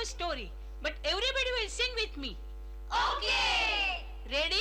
a story, but everybody will sing with me. Okay! Ready?